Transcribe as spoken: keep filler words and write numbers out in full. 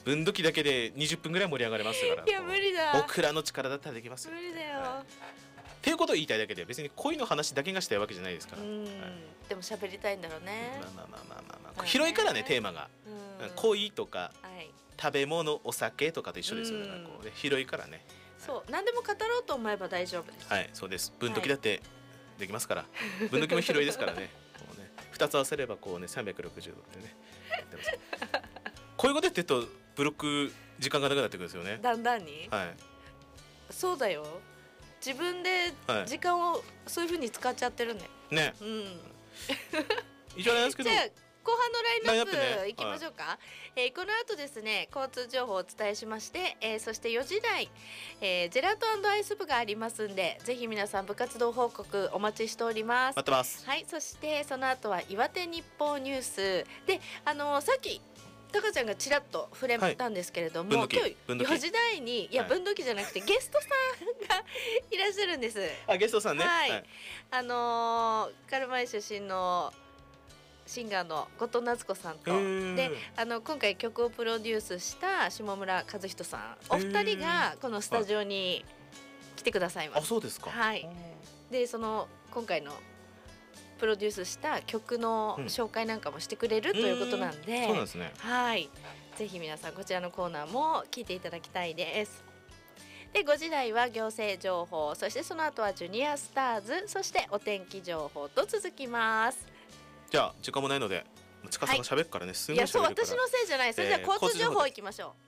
分度器だけでにじゅっぷんぐらい盛り上がれますから。 いや無理だ、 僕らの力だったらできますよ。 無理だよ、 はい、っていうことを言いたいだけで別に恋の話だけがしたいわけじゃないですから。うん、はい、 でも喋りたいんだろうね。 まあまあまあまあまあ、まあ、広いからね、テーマが、うん、恋とか、はい、食べ物、お酒とかと一緒ですよね。なんかこうね、広いからね。 そう、何でも語ろうと思えば大丈夫です。 はい、そうです。分度器だってできますから、はい、分度器も広いですからね。こうね、ふたつ合わせればこうねさんびゃくろくじゅうどってねやってます。こういうこと言ってるとブロック時間がなくなってくるんですよね。 だんだんに、 はい、 そうだよ。自分で時間をそういう風に使っちゃってるんだよね。うん。 以上なんですけど。 じゃあ後半のラインナップ、ね、いきましょうか。はい、えー、この後ですね、交通情報をお伝えしまして、えー、そしてよじ台、えー、ジェラート&アイス部がありますんで、ぜひ皆さん部活動報告お待ちしております。 待ってます。 はい、そしてその後は岩手日報ニュースで、あのー、さっきタカちゃんがちらっと触れたんですけれども、はい、今日よじ台にいや分度器じゃなくて、はい、ゲストさんがいらっしゃるんです。 あ、ゲストさんね。 はい、はい、あのー、カルマイ出身のシンガーの後藤夏子さんとで、あの今回曲をプロデュースした下村和人さん、お二人がこのスタジオに来てくださいます。 あ、そうですか。 はい。で、その今回のプロデュースした曲の紹介なんかもしてくれるということなんで、 うん、そうなんですね。 はい。ぜひ皆さんこちらのコーナーも聞いていただきたいです。で、ごじ台は行政情報、そしてその後はジュニアスターズ、そしてお天気情報と続きます。 じゃあ時間もないので、ちかさんが喋るからね、はい、すごい喋るから。 いや、そう、私のせいじゃない。それじゃあ交通情報いきましょう。